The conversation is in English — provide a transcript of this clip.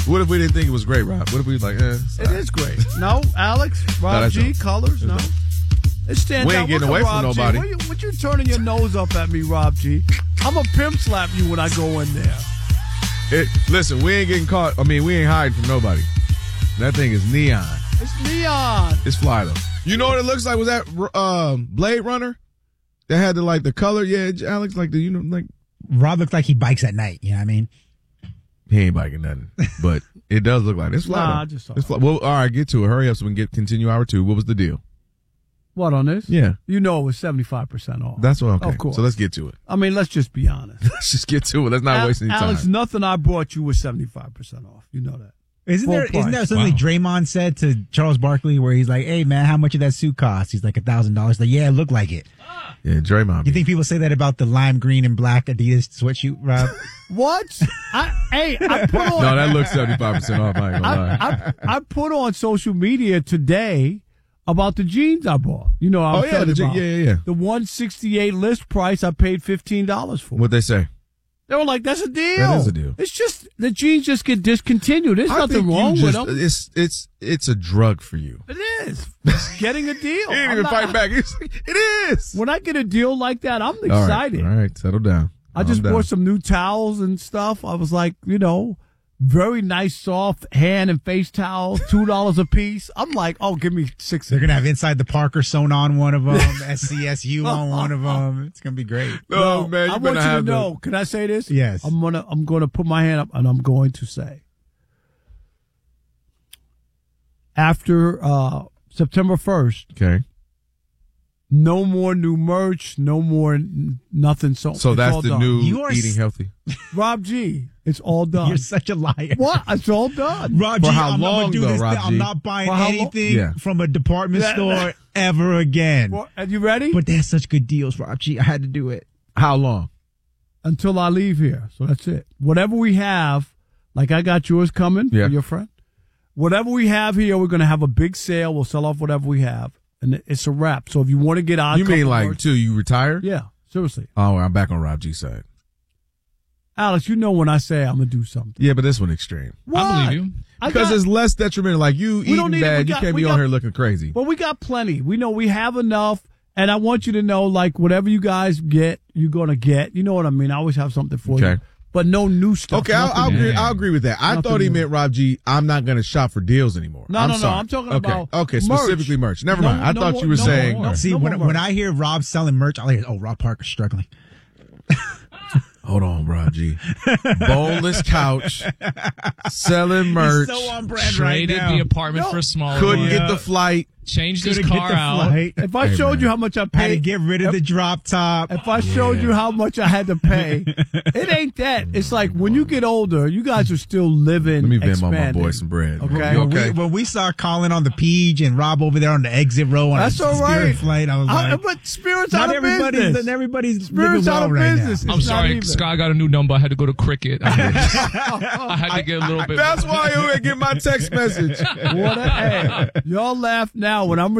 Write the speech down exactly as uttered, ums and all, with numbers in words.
What if we didn't think it was great, Rob? What if we like, eh? It is great. No, Alex, Rob no, G, no. colors, no. It stands we ain't out. getting Look away at from Rob G. nobody. What you, what you turning your nose up at me, Rob G? I'm a pimp slap you when I go in there. It, listen, we ain't getting caught. I mean, we ain't hiding from nobody. That thing is neon. It's neon. It's fly though. You know what it looks like? Was that um, Blade Runner? That had the like the color. Yeah, Alex, like the you know like. Rob looks like he bikes at night. You know what I mean? He ain't biking nothing, but it does look like it. It's fly. Nah, though. I just saw it's fly. Well, all right, get to it. Hurry up so we can get continue hour two. What was the deal? What on this? Yeah, you know it was seventy-five percent off. That's what. Okay, of course. So let's get to it. I mean, let's just be honest. Let's just get to it. Let's not Al- waste any time. Alex, nothing I brought you was seventy-five percent off. You know that. Isn't Full there price. isn't that something Wow. Draymond said to Charles Barkley where he's like, "Hey man, how much did that suit cost?" He's like a thousand dollars. Like, yeah, it looked like it. Yeah, Draymond. You think people say that about the lime green and black Adidas sweatshirt, Rob? What? I, hey, I put on. No, that looks seventy-five percent off. I ain't gonna lie. I, I, I put on social media today about the jeans I bought. You know, I was Oh, yeah, telling the you je- about. yeah, yeah, yeah. The one sixty-eight list price, I paid fifteen dollars for. What'd they say? They were like, "That's a deal." That is a deal. It's just the jeans just get discontinued. There's I nothing think you wrong with just- them. It's it's it's a drug for you. It is. It's getting a deal. He didn't I'm even not- fight back. He's like, it is. When I get a deal like that, I'm All right, excited. all right, settle down. I just Calm bought down. some new towels and stuff. I was like, you know, very nice, soft hand and face towels, two dollars a piece. I'm like, oh, give me six. They're gonna have Inside the Parker sewn on one of them, S C S U on one of them. It's gonna be great. No, man, you I better want you to have the- know. Can I say this? Yes. I'm gonna I'm gonna put my hand up and I'm going to say, after uh, September first, Okay. no more new merch, no more n- nothing. So So it's that's all the done. new You are eating s- healthy. Rob G. It's all done. You're such a liar. What? It's all done. Rob G, For how I'm, I'm long, gonna do though, this Rob thing. I'm G? not buying For how long? anything Yeah. from a department That- store ever again. Well, are you ready? But they have such good deals, Rob G. I had to do it. How long? Until I leave here. So that's it. Whatever we have, like I got yours coming Yeah. for your friend. Whatever we have here, we're going to have a big sale. We'll sell off whatever we have. And it's a wrap. So if you want to get out, You mean like till you retire? Yeah, seriously. Oh, I'm back on Rob G's side. Alex, you know when I say I'm going to do something. Yeah, but this one extreme. What? I believe you. I Because got- it's less detrimental. Like you We don't eating need it. bad, We you got- can't we be got- on here looking crazy. Well, we got plenty. We know we have enough. And I want you to know, like, whatever you guys get, you're going to get. You know what I mean? I always have something for Okay. you. But no new stuff. Okay, I'll, I'll Nothing new. agree. I'll agree with that. I Nothing thought he new. meant Rob G. I'm not going to shop for deals anymore. No, I'm no, no. sorry. I'm talking okay. about okay, merch. specifically merch. Never No- mind. I no thought more- you were no saying. more. See, no when, more when merch. I hear Rob selling merch, I hear, oh, Rob Parker's struggling. Hold on, Rob G. Boneless couch, selling merch. He's so on brand right Traded now. the apartment No. for a smaller Couldn't one. get the flight. Changed his Couldn't get car the out. flight. If I Hey, showed man. you how much I Had paid, to get rid of the drop top. if I showed you how much I had to pay, it ain't that. It's like when you get older, you guys are still living. Let me bend my expanding. boy some bread. Okay. You When, okay? we, when we saw Colin on the Peach and Rob over there on the exit row on That's a all Spirit right. flight, I was I- like, but spirits not out of everybody's, business. everybody's Spirits living out well of right business. now. I'm It's not sorry, even. Scott got a new number. I had to go to Cricket. I had, I had to get a little bit. That's why you didn't get my text message. What a, hey, y'all laugh now when I'm